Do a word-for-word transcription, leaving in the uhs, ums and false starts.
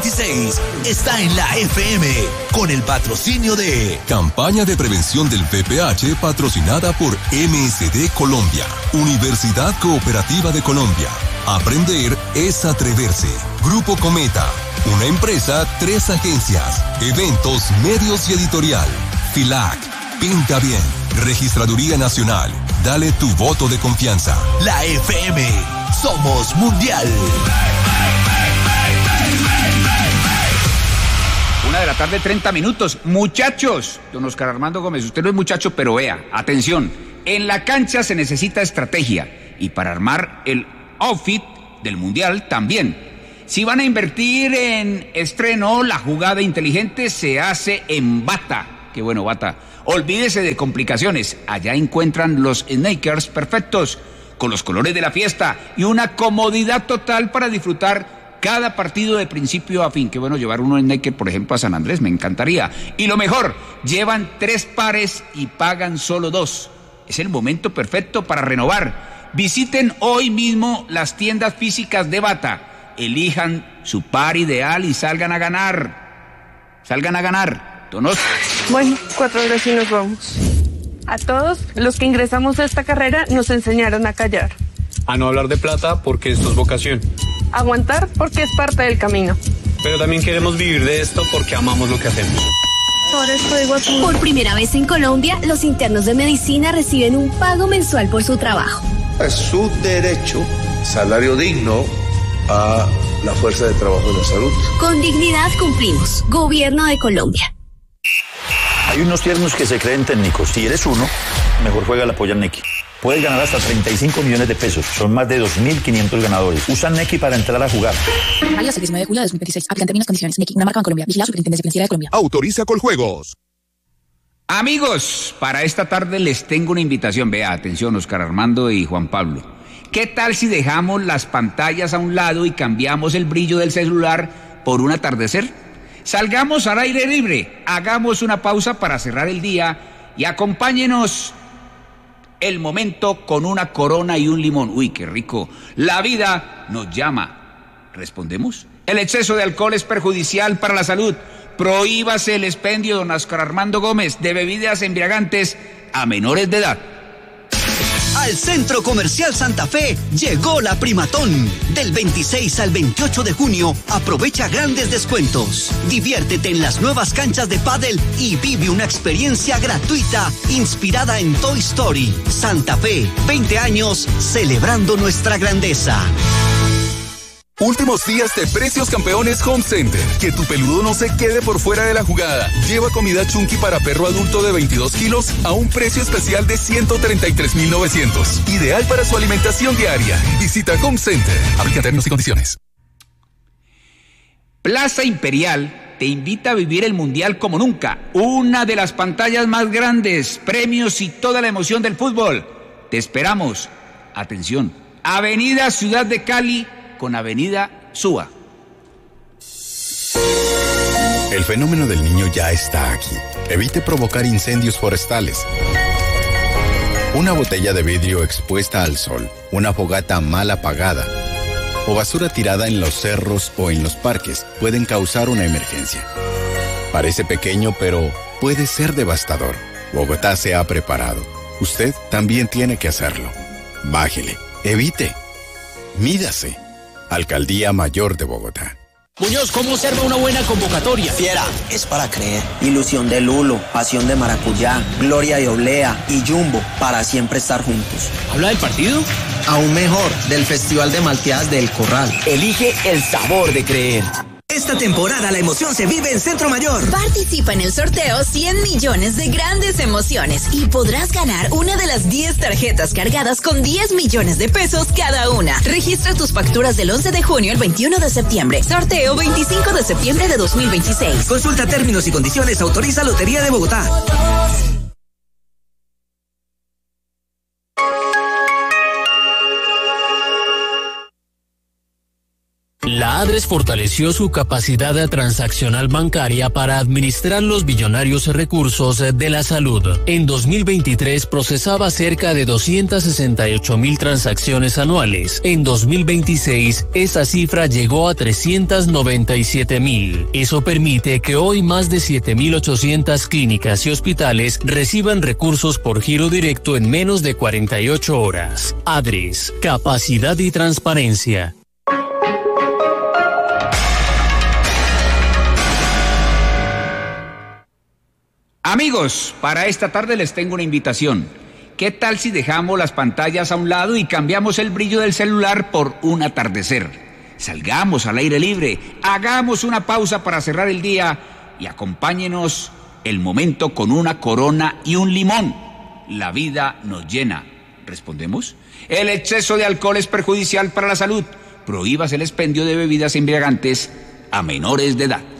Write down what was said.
veintiséis está en la F M con el patrocinio de Campaña de Prevención del V I H patrocinada por M S D Colombia, Universidad Cooperativa de Colombia. Aprender es atreverse. Grupo Cometa, una empresa, tres agencias, eventos, medios y editorial. FILAC, pinta bien. Registraduría Nacional, dale tu voto de confianza. La F M, somos mundial. Una de la tarde, treinta minutos. Muchachos, don Oscar Armando Gómez, usted no es muchacho, pero vea, atención. En la cancha se necesita estrategia y para armar el outfit del mundial también. Si van a invertir en estreno, la jugada inteligente se hace en Bata. Qué bueno, Bata. Olvídese de complicaciones. Allá encuentran los sneakers perfectos, con los colores de la fiesta y una comodidad total para disfrutar cada partido de principio a fin. Qué bueno llevar uno en sneaker, por ejemplo, a San Andrés, me encantaría. Y lo mejor, llevan tres pares y pagan solo dos. Es el momento perfecto para renovar. Visiten hoy mismo las tiendas físicas de Bata. Elijan su par ideal y salgan a ganar. Salgan a ganar. Donos. Bueno, cuatro horas y nos vamos. A todos los que ingresamos a esta carrera nos enseñaron a callar. A no hablar de plata porque esto es vocación. Aguantar porque es parte del camino. Pero también queremos vivir de esto porque amamos lo que hacemos. Por esto digo a todos. Por primera vez en Colombia, los internos de medicina reciben un pago mensual por su trabajo. Es su derecho, salario digno a la fuerza de trabajo de la salud. Con dignidad cumplimos. Gobierno de Colombia. Hay unos tiernos que se creen técnicos. Si eres uno, mejor juega la polla Nequi. Puedes ganar hasta treinta y cinco millones de pesos. Son más de dos mil quinientos ganadores. Usan Nequi para entrar a jugar. Válido hasta el diecinueve de julio de dos mil veintiséis. Aplican términos y condiciones. Nequi, una marca en Colombia. Vigilado Superintendencia Financiera de Colombia. Autoriza Coljuegos. Amigos, para esta tarde les tengo una invitación. Vea, atención, Oscar Armando y Juan Pablo. ¿Qué tal si dejamos las pantallas a un lado y cambiamos el brillo del celular por un atardecer? Salgamos al aire libre, hagamos una pausa para cerrar el día y acompáñenos el momento con una corona y un limón. Uy, qué rico. La vida nos llama. ¿Respondemos? El exceso de alcohol es perjudicial para la salud. Prohíbase el expendio, don Oscar Armando Gómez, de bebidas embriagantes a menores de edad. Al Centro Comercial Santa Fe llegó la Primatón. Del veintiséis al veintiocho de junio, aprovecha grandes descuentos. Diviértete en las nuevas canchas de pádel y vive una experiencia gratuita inspirada en Toy Story. Santa Fe, veinte años celebrando nuestra grandeza. Últimos días de Precios Campeones Home Center. Que tu peludo no se quede por fuera de la jugada. Lleva comida Chunky para perro adulto de veintidós kilos a un precio especial de ciento treinta y tres mil novecientos. Ideal para su alimentación diaria. Visita Home Center. Aplica términos y condiciones. Plaza Imperial te invita a vivir el Mundial como nunca. Una de las pantallas más grandes, premios y toda la emoción del fútbol. Te esperamos. Atención. Avenida Ciudad de Cali con Avenida Suba. El fenómeno del niño ya está aquí. Evite provocar incendios forestales. Una botella de vidrio expuesta al sol, una fogata mal apagada o basura tirada en los cerros o en los parques pueden causar una emergencia. Parece pequeño, pero puede ser devastador. Bogotá se ha preparado. Usted también tiene que hacerlo. Bájele, evite, mídase. Alcaldía Mayor de Bogotá. Muñoz, ¿cómo observa una buena convocatoria? Fiera, es para creer. Ilusión de Lulo, pasión de maracuyá, gloria de oblea y Jumbo, para siempre estar juntos. ¿Habla del partido? Aún mejor, del Festival de Malteadas del Corral. Elige el sabor de creer. Esta temporada la emoción se vive en Centro Mayor. Participa en el sorteo cien millones de grandes emociones y podrás ganar una de las diez tarjetas cargadas con diez millones de pesos cada una. Registra tus facturas del once de junio al veintiuno de septiembre. Sorteo veinticinco de septiembre de dos mil veintiséis. Consulta términos y condiciones. Autoriza Lotería de Bogotá. La Adres fortaleció su capacidad transaccional bancaria para administrar los billonarios recursos de la salud. En dos mil veintitrés procesaba cerca de doscientas sesenta y ocho mil transacciones anuales. En dos mil veintiséis, esa cifra llegó a trescientas noventa y siete mil. Eso permite que hoy más de siete mil ochocientas clínicas y hospitales reciban recursos por giro directo en menos de cuarenta y ocho horas. Adres, capacidad y transparencia. Amigos, para esta tarde les tengo una invitación. ¿Qué tal si dejamos las pantallas a un lado y cambiamos el brillo del celular por un atardecer? Salgamos al aire libre, hagamos una pausa para cerrar el día y acompáñenos el momento con una corona y un limón. La vida nos llena. ¿Respondemos? El exceso de alcohol es perjudicial para la salud. Prohíbas el expendio de bebidas embriagantes a menores de edad.